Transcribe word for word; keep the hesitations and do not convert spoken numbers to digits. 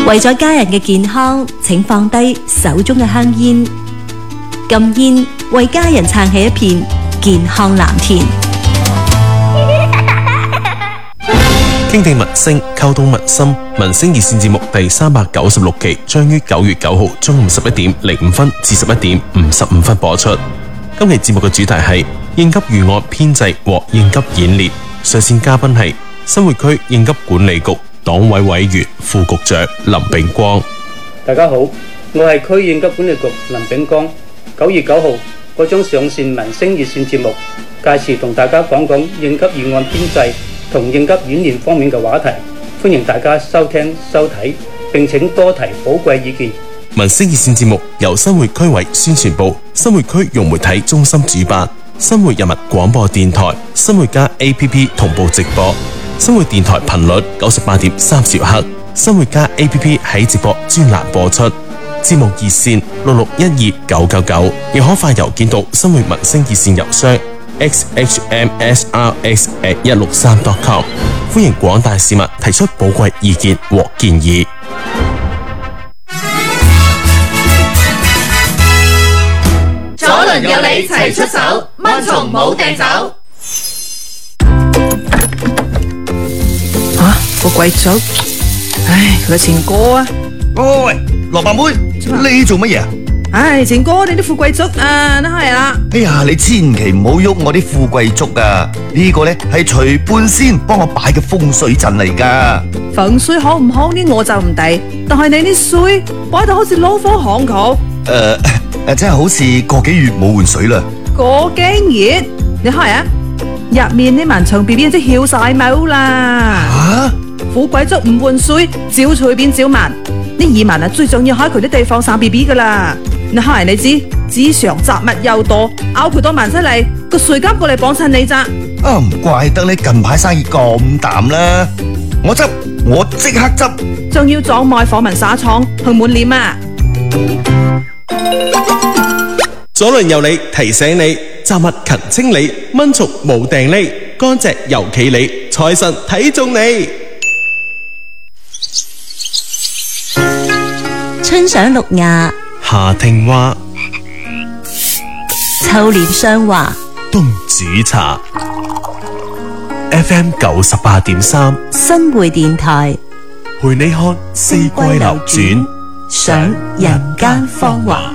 為咗家人嘅健康，請放低手中嘅香煙，禁煙，為家人撐起一片健康藍天。 傾聽民聲，溝通民心。民聲熱線節目第三百九十六期將於九月九號中午十一點零五分至十一點五十五分播出。今期節目嘅主題係應急預案編制和應急演練，上線嘉賓係新會區應急管理局黨委委員、副局長林炳光。 大家好，我係區應急管理局林炳光。九月九號我將上線民聲熱線節目，屆時同大家講講應急預案編制同應急演練方面嘅話題，歡迎大家收聽收睇，並請多提寶貴意見。 民聲熱線節目由新會區委宣傳部、新會區融媒體中心主辦，新會人民廣播電台、新會加 A P P 同步直播。新會電台頻率九十八點三兆赫，新會加 A P P 喺直播專欄播出。節目熱線六六一二九九九，亦可發郵件到新會民聲熱線郵箱 x h m s r x at 一六三 dot com。歡迎廣大市民提出寶貴意見和建議。 左鄰右里齊出手，蚊蟲冇掟走。 吓，個貴族，唉，佢情歌啊！ 喂喂，蘿蔔妹，你做乜嘢啊？ 唉，情歌，你啲富貴竹啊，都係啦。 哎呀，你千祈唔好喐我啲富貴竹啊！呢個咧係徐半仙幫我擺嘅風水陣嚟噶。 風水好唔好呢？我就唔抵，但係你啲水擺到好似老火巷口。 誒誒，真係好似個幾月冇換水啦。 個幾月？你開啊？入面啲萬長 B B 即係翹晒毛啦。 吓？ 富貴竹唔換水，照隨便照慢。啲移民啊，最重要喺佢啲地方生 B B 噶啦。你開你知，紙上雜物又多，拗佢多萬出嚟，個稅金過嚟幫襯你咋？ 啊，唔怪得你近排生意咁淡啦。我執，我即刻執。 仲要撞埋訪問沙廠去滿臉啊！ 左鄰右里提醒你，雜物勤清理，蚊蟲冇掟匿，乾淨又企理，財神睇中你。 春賞綠芽， 夏聽花， 秋蓮霜華， 冬煮茶。F M 九十八點三， 新會電台陪你看四季流轉， 賞人間芳華。